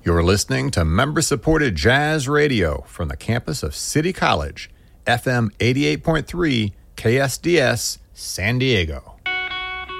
You're listening to member-supported jazz radio from the campus of City College, FM 88.3 KSDS, San Diego.